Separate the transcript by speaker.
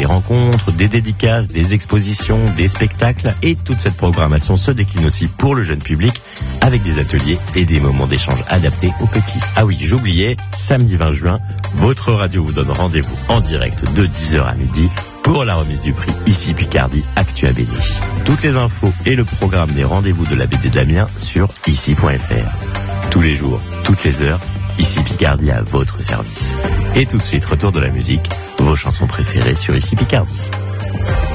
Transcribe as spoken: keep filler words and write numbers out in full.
Speaker 1: des rencontres, des dédicaces, des expositions, des spectacles, et toute cette programmation se décline aussi pour le jeune public avec des ateliers et des moments d'échange adaptés aux petits. Ah oui, j'oubliais, samedi vingt juin, votre radio vous donne rendez-vous en direct de dix heures à midi pour la remise du prix Ici Picardie Actu A B D. Toutes les infos et le programme des rendez-vous de la B D d'Amiens sur ici point f r. Tous les jours, toutes les heures, Ici Picardie à votre service. Et tout de suite, retour de la musique, vos chansons préférées sur Ici Picardie.